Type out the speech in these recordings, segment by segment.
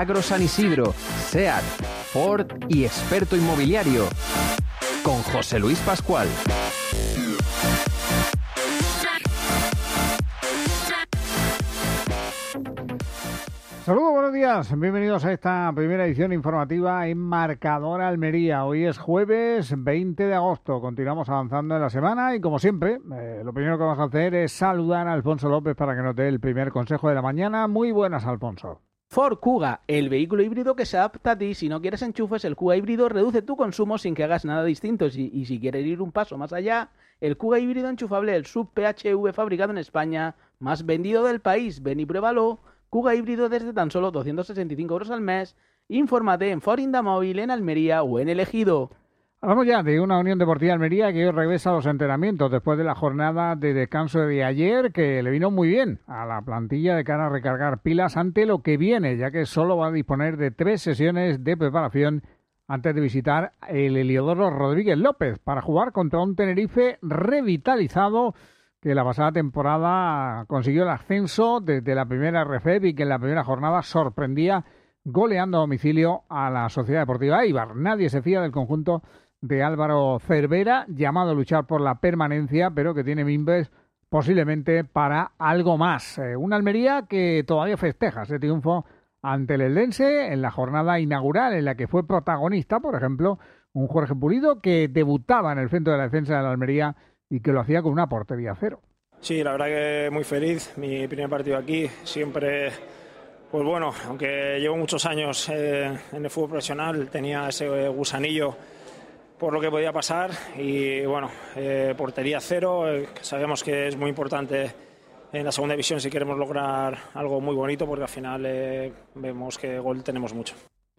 Agro San Isidro, SEAT, Ford y experto inmobiliario. Con José Luis Pascual. Saludos, buenos días. Bienvenidos a esta primera edición informativa en Marcador Almería. Hoy es jueves 20 de agosto. Continuamos avanzando en la semana y, como siempre, lo primero que vamos a hacer es saludar a Alfonso López para que nos dé el primer consejo de la mañana. Muy buenas, Alfonso. Ford Kuga, el vehículo híbrido que se adapta a ti. Si no quieres enchufes, el Kuga híbrido reduce tu consumo sin que hagas nada distinto. Y si quieres ir un paso más allá, el Kuga híbrido enchufable, el sub PHEV fabricado en España, más vendido del país. Ven y pruébalo. Kuga híbrido desde tan solo 265 euros al mes. Infórmate en Ford Indamóvil, en Almería o en El Ejido. Hablamos ya de una Unión Deportiva Almería que hoy regresa a los entrenamientos después de la jornada de descanso de ayer, que le vino muy bien a la plantilla de cara a recargar pilas ante lo que viene, ya que solo va a disponer de 3 sesiones de preparación antes de visitar el Heliodoro Rodríguez López para jugar contra un Tenerife revitalizado que la pasada temporada consiguió el ascenso desde la primera RFEP y que en la primera jornada sorprendía goleando a domicilio a la Sociedad Deportiva Eibar. Nadie se fía del conjunto de Álvaro Cervera, llamado a luchar por la permanencia, pero que tiene mimbres posiblemente para algo más. Una Almería que todavía festeja ese triunfo ante el Eldense en la jornada inaugural en la que fue protagonista, por ejemplo, un Jorge Pulido que debutaba en el centro de la defensa de la Almería y que lo hacía con una portería cero. Sí, la verdad que muy feliz. Mi primer partido aquí, siempre, pues bueno, aunque llevo muchos años en el fútbol profesional, tenía ese gusanillo por lo que podía pasar y bueno, portería cero, sabemos que es muy importante en la segunda división si queremos lograr algo muy bonito, porque al final vemos que gol tenemos mucho.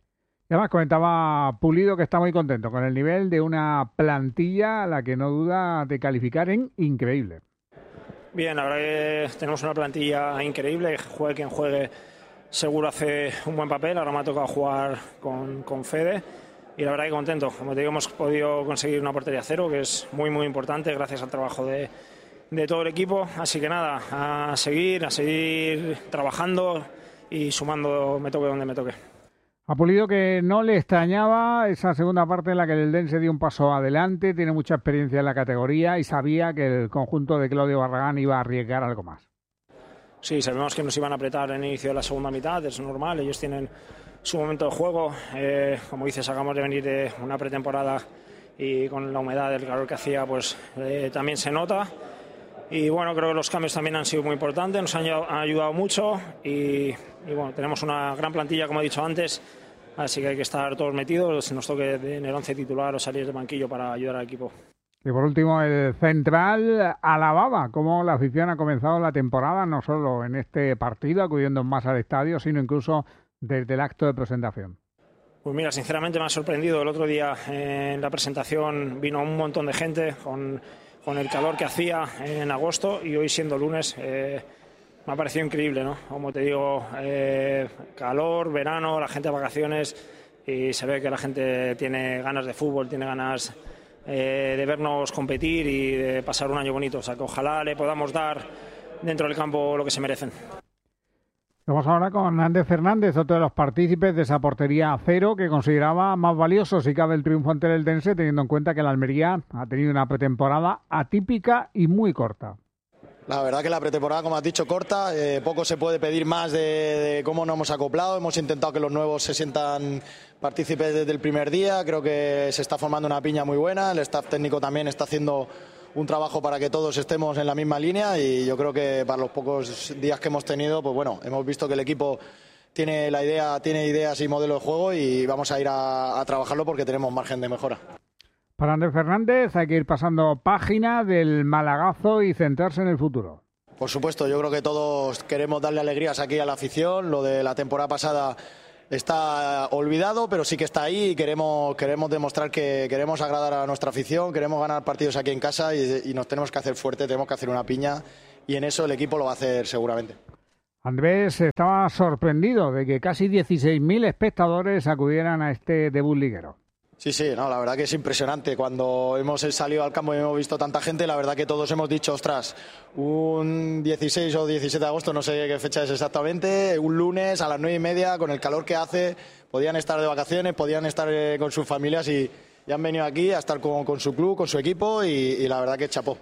Y además comentaba Pulido que está muy contento con el nivel de una plantilla a la que no duda de calificar en increíble. Bien, la verdad que tenemos una plantilla increíble, juegue quien juegue seguro hace un buen papel. Ahora me ha tocado jugar con Fede y la verdad que contento. Como te digo, hemos podido conseguir una portería cero, que es muy muy importante gracias al trabajo de todo el equipo. Así que nada, a seguir trabajando y sumando, me toque donde me toque. A Pulido que no le extrañaba esa segunda parte en la que el Eldense dio un paso adelante, tiene mucha experiencia en la categoría y sabía que el conjunto de Claudio Barragán iba a arriesgar algo más. Sí, sabemos que nos iban a apretar en el inicio de la segunda mitad, es normal, ellos tienen su momento de juego. Como dices, acabamos de venir de una pretemporada y con la humedad del calor que hacía, pues también se nota. Y bueno, creo que los cambios también han sido muy importantes, nos han ayudado mucho y bueno, tenemos una gran plantilla, como he dicho antes, así que hay que estar todos metidos, si nos toque en el 11 titular o salir de banquillo para ayudar al equipo. Y por último, el central alababa cómo la afición ha comenzado la temporada, no solo en este partido, acudiendo más al estadio, sino incluso desde el acto de presentación. Pues mira, sinceramente me ha sorprendido. El otro día en la presentación vino un montón de gente con el calor que hacía en agosto y hoy siendo lunes me ha parecido increíble, ¿no? Como te digo, calor, verano, la gente de vacaciones y se ve que la gente tiene ganas de fútbol, tiene ganas de vernos competir y de pasar un año bonito. O sea, que ojalá le podamos dar dentro del campo lo que se merecen. Vamos ahora con Ander Fernández, otro de los partícipes de esa portería cero que consideraba más valioso si cabe el triunfo ante el Eldense, teniendo en cuenta que la Almería ha tenido una pretemporada atípica y muy corta. La verdad que la pretemporada, como has dicho, corta, poco se puede pedir más de cómo nos hemos acoplado. Hemos intentado que los nuevos se sientan partícipes desde el primer día, creo que se está formando una piña muy buena, el staff técnico también está haciendo un trabajo para que todos estemos en la misma línea y yo creo que para los pocos días que hemos tenido, pues bueno, hemos visto que el equipo tiene ideas y modelo de juego y vamos a ir a trabajarlo porque tenemos margen de mejora. Para Ander Fernández hay que ir pasando página del malagazo y centrarse en el futuro. Por supuesto, yo creo que todos queremos darle alegrías aquí a la afición. Lo de la temporada pasada está olvidado, pero sí que está ahí y queremos demostrar que queremos agradar a nuestra afición, queremos ganar partidos aquí en casa y nos tenemos que hacer fuerte, tenemos que hacer una piña y en eso el equipo lo va a hacer seguramente. Andrés estaba sorprendido de que casi 16.000 espectadores acudieran a este debut liguero. Sí, sí, no, la verdad que es impresionante. Cuando hemos salido al campo y hemos visto tanta gente, la verdad que todos hemos dicho, ostras, un 16 o 17 de agosto, no sé qué fecha es exactamente, un lunes a las 9:30, con el calor que hace, podían estar de vacaciones, podían estar con sus familias y han venido aquí a estar con su club, con su equipo y la verdad que chapó.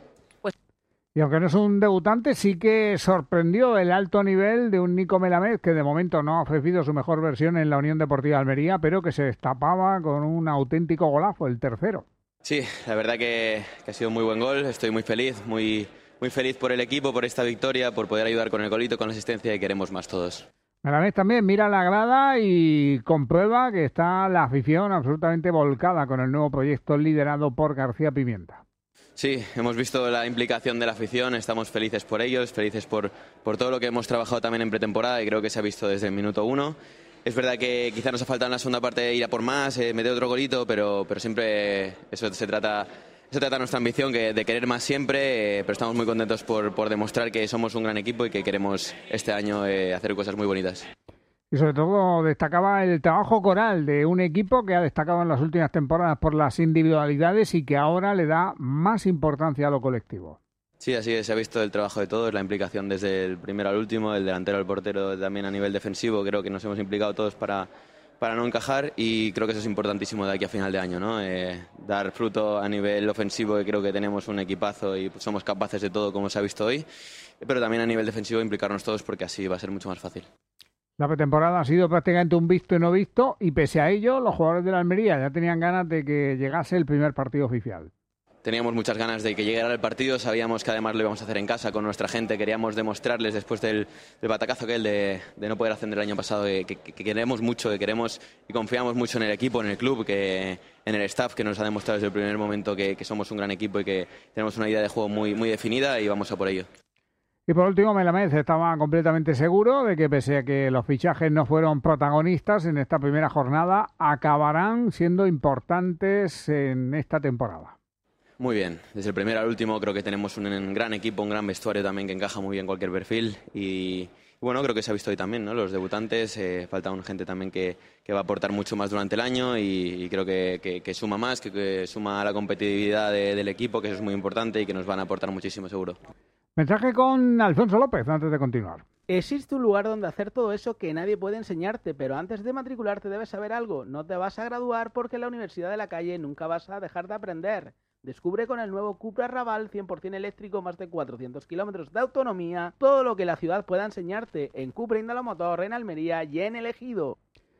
Y aunque no es un debutante, sí que sorprendió el alto nivel de un Nico Melamed, que de momento no ha ofrecido su mejor versión en la Unión Deportiva de Almería, pero que se destapaba con un auténtico golazo, el tercero. Sí, la verdad que ha sido un muy buen gol. Estoy muy feliz, muy feliz por el equipo, por esta victoria, por poder ayudar con el golito, con la asistencia, y queremos más todos. Melamed también mira la grada y comprueba que está la afición absolutamente volcada con el nuevo proyecto liderado por García Pimienta. Sí, hemos visto la implicación de la afición, estamos felices por ellos, felices por todo lo que hemos trabajado también en pretemporada y creo que se ha visto desde el minuto 1. Es verdad que quizá nos ha faltado en la segunda parte ir a por más, meter otro golito, pero siempre eso se trata nuestra ambición, de querer más siempre, pero estamos muy contentos por demostrar que somos un gran equipo y que queremos este año hacer cosas muy bonitas. Y sobre todo destacaba el trabajo coral de un equipo que ha destacado en las últimas temporadas por las individualidades y que ahora le da más importancia a lo colectivo. Sí, así es, se ha visto el trabajo de todos, la implicación desde el primero al último, el delantero al portero también a nivel defensivo. Creo que nos hemos implicado todos para no encajar y creo que eso es importantísimo de aquí a final de año, ¿no? Dar fruto a nivel ofensivo, que creo que tenemos un equipazo y somos capaces de todo como se ha visto hoy, pero también a nivel defensivo implicarnos todos porque así va a ser mucho más fácil. La pretemporada ha sido prácticamente un visto y no visto y pese a ello los jugadores de la Almería ya tenían ganas de que llegase el primer partido oficial. Teníamos muchas ganas de que llegara el partido, sabíamos que además lo íbamos a hacer en casa con nuestra gente, queríamos demostrarles después del batacazo aquel de no poder ascender el año pasado que queremos mucho, que queremos y confiamos mucho en el equipo, en el club, en el staff que nos ha demostrado desde el primer momento que somos un gran equipo y que tenemos una idea de juego muy definida y vamos a por ello. Y por último, Melamed estaba completamente seguro de que pese a que los fichajes no fueron protagonistas en esta primera jornada, acabarán siendo importantes en esta temporada. Muy bien, desde el primero al último creo que tenemos un gran equipo, un gran vestuario también que encaja muy bien cualquier perfil y bueno, creo que se ha visto hoy también, ¿no? Los debutantes, falta gente también que va a aportar mucho más durante el año y creo que suma más, que suma a la competitividad del equipo, que eso es muy importante y que nos van a aportar muchísimo seguro. Mensaje con Alfonso López antes de continuar. Existe un lugar donde hacer todo eso que nadie puede enseñarte, pero antes de matricularte debes saber algo. No te vas a graduar porque en la Universidad de la Calle nunca vas a dejar de aprender. Descubre con el nuevo Cupra Raval 100% eléctrico, más de 400 kilómetros de autonomía, todo lo que la ciudad pueda enseñarte en Cupra Indalomotor, en Almería y en El Ejido.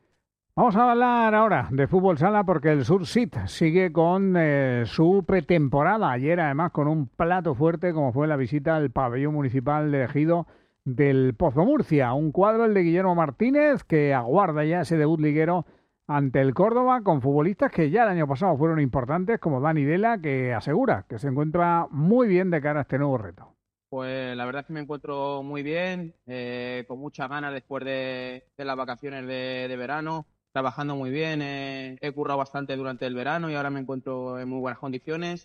Vamos a hablar ahora de fútbol sala porque el Sursit sigue con su pretemporada. Ayer además con un plato fuerte como fue la visita al pabellón municipal de Ejido del Pozo Murcia. Un cuadro el de Guillermo Martínez que aguarda ya ese debut liguero ante el Córdoba con futbolistas que ya el año pasado fueron importantes como Dani Dela, que asegura que se encuentra muy bien de cara a este nuevo reto. Pues la verdad es que me encuentro muy bien, con muchas ganas después de las vacaciones de verano, trabajando muy bien, he currado bastante durante el verano y ahora me encuentro en muy buenas condiciones.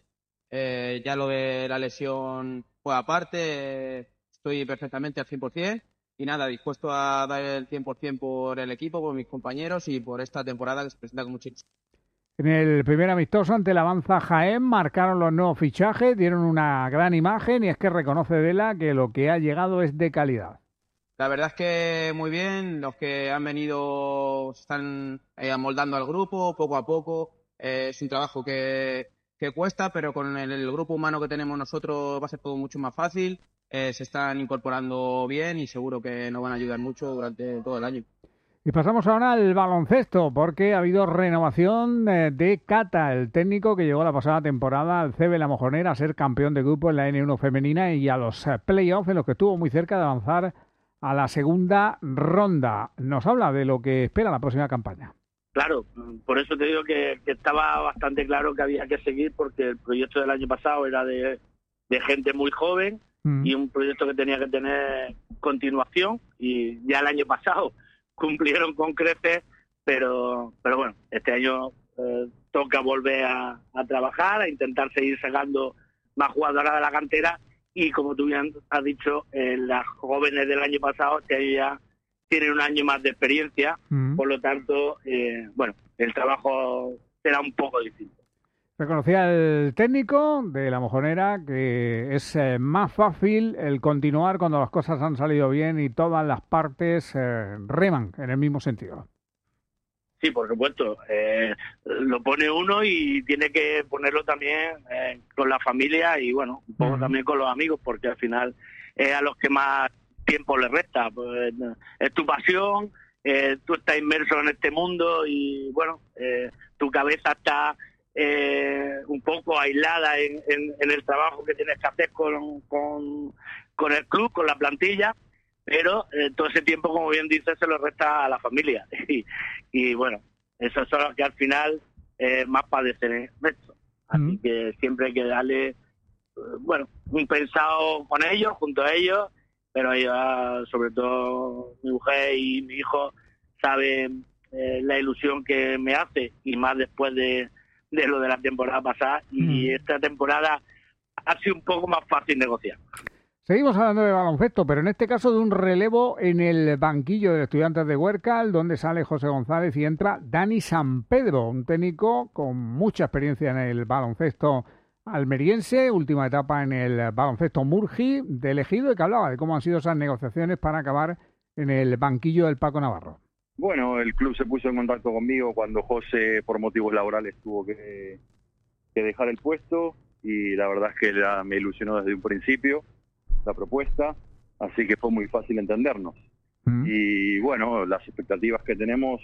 Ya lo de la lesión fue aparte, estoy perfectamente al 100%. Y nada, dispuesto a dar el 100% por el equipo, por mis compañeros y por esta temporada que se presenta con mucho éxito. En el primer amistoso ante el Avanza Jaén marcaron los nuevos fichajes, dieron una gran imagen y es que reconoce Dela que lo que ha llegado es de calidad. La verdad es que muy bien, los que han venido están amoldando al grupo poco a poco. Es un trabajo que cuesta, pero con el grupo humano que tenemos nosotros va a ser todo mucho más fácil. Se están incorporando bien y seguro que nos van a ayudar mucho durante todo el año. Y pasamos ahora al baloncesto porque ha habido renovación de Cata, el técnico que llegó la pasada temporada al CB La Mojonera a ser campeón de grupo en la N1 femenina y a los playoffs en los que estuvo muy cerca de avanzar a la segunda ronda. Nos habla de lo que espera la próxima campaña. Claro, por eso te digo que estaba bastante claro que había que seguir porque el proyecto del año pasado era de gente muy joven y un proyecto que tenía que tener continuación y ya el año pasado cumplieron con creces, pero bueno, este año toca volver a trabajar, a intentar seguir sacando más jugadoras de la cantera y como tú bien has dicho, las jóvenes del año pasado este año ya tienen un año más de experiencia, por lo tanto, bueno, el trabajo será un poco distinto. Reconocía el técnico de La Mojonera que es más fácil el continuar cuando las cosas han salido bien y todas las partes reman en el mismo sentido. Sí, por supuesto. Lo pone uno y tiene que ponerlo también con la familia y, bueno, un poco también con los amigos, porque al final es a los que más tiempo les resta. Pues, es tu pasión, tú estás inmerso en este mundo y, bueno, tu cabeza está un poco aislada en el trabajo que tienes que hacer con el club, con la plantilla, pero todo ese tiempo, como bien dices, se lo resta a la familia. Y bueno, esos son los que al final más padecen esto. Así que siempre hay que darle, bueno, un pensado con ellos, junto a ellos, pero ellos, sobre todo mi mujer y mi hijo, saben la ilusión que me hace, y más después de lo de la temporada pasada, y esta temporada ha sido un poco más fácil negociar. Seguimos hablando de baloncesto, pero en este caso de un relevo en el banquillo de Estudiantes de Huércal, donde sale José González y entra Dani Sampedro, un técnico con mucha experiencia en el baloncesto almeriense, última etapa en el baloncesto Murgi de Ejido, y que hablaba de cómo han sido esas negociaciones para acabar en el banquillo del Paco Navarro. Bueno, el club se puso en contacto conmigo cuando José, por motivos laborales, tuvo que dejar el puesto, y la verdad es que me ilusionó desde un principio la propuesta, así que fue muy fácil entendernos. Y bueno, las expectativas que tenemos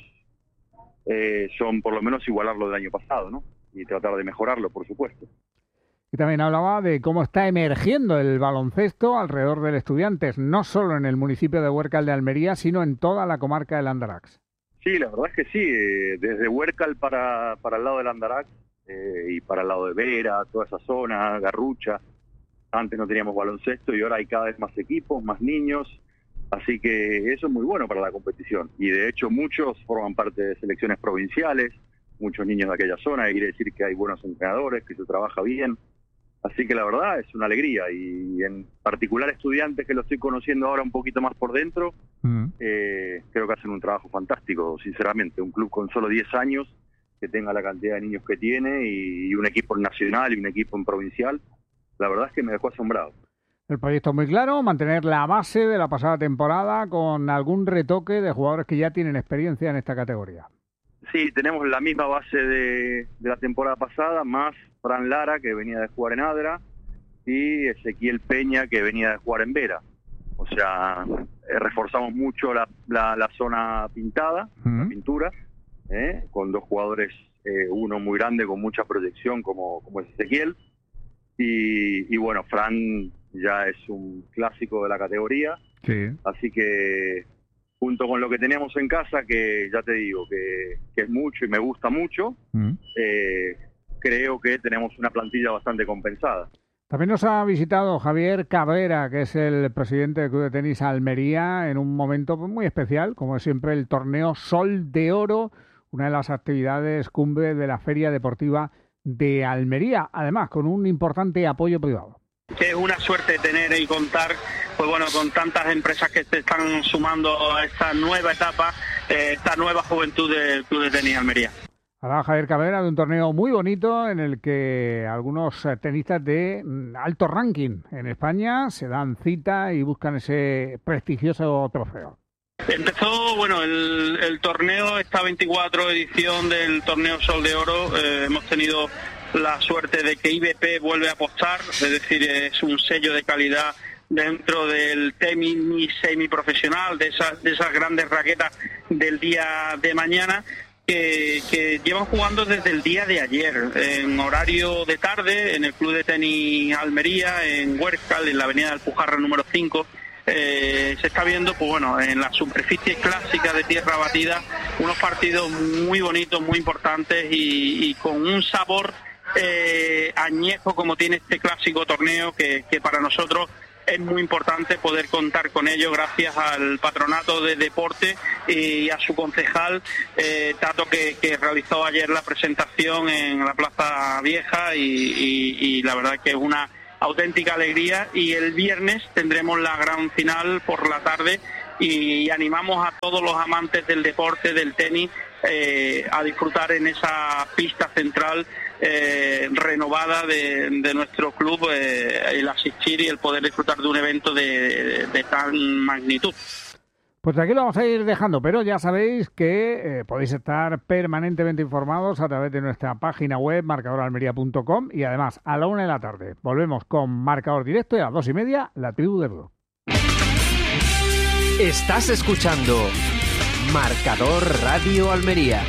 son por lo menos igualar lo del año pasado, ¿no? Y tratar de mejorarlo, por supuesto. Y también hablaba de cómo está emergiendo el baloncesto alrededor del Estudiantes, no solo en el municipio de Huércal de Almería, sino en toda la comarca del Andarax. Sí, la verdad es que sí, desde Huércal para el lado del Andarax y para el lado de Vera, toda esa zona, Garrucha. Antes no teníamos baloncesto y ahora hay cada vez más equipos, más niños, así que eso es muy bueno para la competición. Y de hecho muchos forman parte de selecciones provinciales, muchos niños de aquella zona, y quiere decir que hay buenos entrenadores, que se trabaja bien. Así que la verdad es una alegría, y en particular estudiantes que lo estoy conociendo ahora un poquito más por dentro, creo que hacen un trabajo fantástico, sinceramente. Un club con solo 10 años, que tenga la cantidad de niños que tiene, y un equipo en nacional y un equipo en provincial, la verdad es que me dejó asombrado. El proyecto es muy claro, mantener la base de la pasada temporada con algún retoque de jugadores que ya tienen experiencia en esta categoría. Sí, tenemos la misma base de la temporada pasada, más Fran Lara, que venía de jugar en Adra, y Ezequiel Peña, que venía de jugar en Vera. O sea, reforzamos mucho la zona pintada, la pintura, con dos jugadores, uno muy grande con mucha proyección como es Ezequiel, y bueno, Fran ya es un clásico de la categoría, sí. Así que junto con lo que teníamos en casa, que ya te digo que es mucho y me gusta mucho, creo que tenemos una plantilla bastante compensada. También nos ha visitado Javier Cabrera, que es el presidente del Club de Tenis Almería, en un momento muy especial, como es siempre el torneo Sol de Oro, una de las actividades cumbre de la Feria Deportiva de Almería, además con un importante apoyo privado. Es una suerte tener y contar, pues bueno, con tantas empresas que se están sumando a esta nueva etapa, esta nueva juventud del Club de Tenis Almería. Hablaba Javier Cabrera de un torneo muy bonito en el que algunos tenistas de alto ranking en España se dan cita y buscan ese prestigioso trofeo. Empezó, bueno, el torneo, esta 24 edición del torneo Sol de Oro, hemos tenido la suerte de que IBP vuelve a apostar, es decir, es un sello de calidad dentro del tenis semiprofesional, de esas grandes raquetas del día de mañana, que llevan jugando desde el día de ayer, en horario de tarde, en el Club de Tenis Almería, en Huércal, en la avenida del Pujarra número 5. Se está viendo, pues bueno, en la superficie clásica de tierra batida, unos partidos muy bonitos, muy importantes y con un sabor añejo como tiene este clásico torneo que para nosotros es muy importante poder contar con ello gracias al Patronato de Deporte y a su concejal Tato, que realizó ayer la presentación en la Plaza Vieja y la verdad que es una auténtica alegría. Y el viernes tendremos la gran final por la tarde y animamos a todos los amantes del deporte, del tenis, a disfrutar en esa pista central renovada de nuestro club, el asistir y el poder disfrutar de un evento de tal magnitud. Pues aquí lo vamos a ir dejando, pero ya sabéis que podéis estar permanentemente informados a través de nuestra página web marcadoralmería.com y además a la 1 de la tarde volvemos con Marcador Directo y a las 2:30 La Tribu del Blue. Estás escuchando Marcador Radio Almería.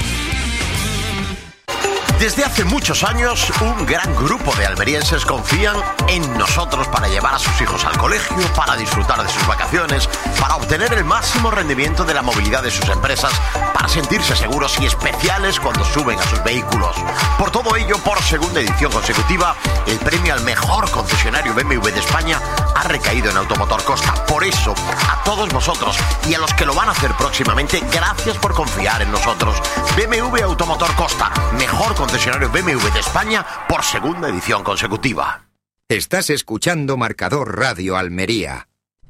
Desde hace muchos años, un gran grupo de almerienses confían en nosotros para llevar a sus hijos al colegio, para disfrutar de sus vacaciones, para obtener el máximo rendimiento de la movilidad de sus empresas, para sentirse seguros y especiales cuando suben a sus vehículos. Por todo ello, por segunda edición consecutiva, el premio al mejor concesionario BMW de España ha recaído en Automotor Costa. Por eso, a todos vosotros y a los que lo van a hacer próximamente, gracias por confiar en nosotros. BMW Automotor Costa, mejor concesionario BMW de España por segunda edición consecutiva. Estás escuchando Marcador Radio Almería.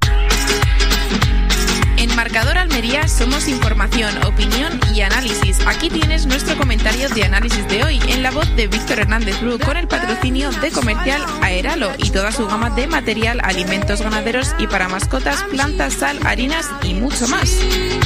En Marcador Almería somos información, opinión y análisis. Aquí tienes nuestro comentario de análisis de hoy en la voz de Víctor Hernández Bru, con el patrocinio de Comercial Aeralo y toda su gama de material, alimentos ganaderos y para mascotas, plantas, sal, harinas y mucho más.